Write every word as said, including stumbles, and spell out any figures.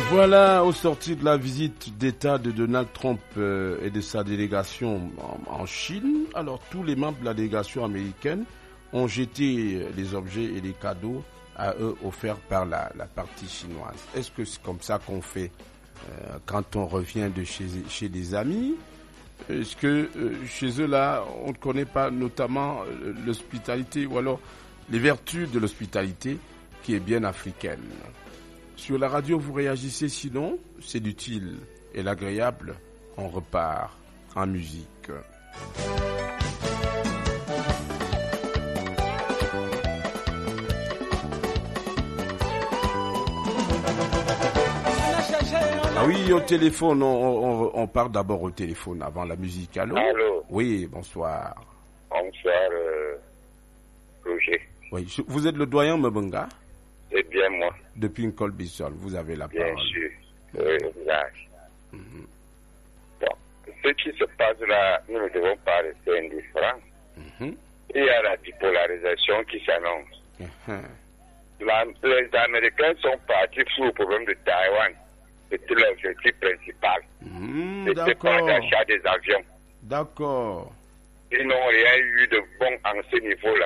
Voilà, au sorti de la visite d'État de Donald Trump euh, et de sa délégation en, en Chine, alors tous les membres de la délégation américaine ont jeté les objets et les cadeaux à eux offerts par la, la partie chinoise. Est-ce que c'est comme ça qu'on fait euh, quand on revient de chez, chez des amis? Est-ce que euh, chez eux là, on ne connaît pas notamment euh, l'hospitalité ou alors les vertus de l'hospitalité qui est bien africaine? Sur la radio, vous réagissez, sinon, c'est l'utile et l'agréable. On repart en musique. Ah oui, au téléphone, on, on, on part d'abord au téléphone avant la musique. Allô? Allô? Oui, bonsoir. Bonsoir, euh, Roger. Oui, je, vous êtes le doyen Mbonga? C'est bien moi. Depuis une col Bissol, vous avez la bien parole. Bien sûr, oui, exact. Mm-hmm. Bon, ce qui se passe là, nous ne devons pas rester indifférents. Mm-hmm. Il y a la bipolarisation qui s'annonce. Mm-hmm. La, les Américains sont partis sur le problème de Taïwan. C'était l'objectif principal. Mm, C'était pas l'achat des avions. D'accord. Ils n'ont rien eu de bon en ce niveau-là.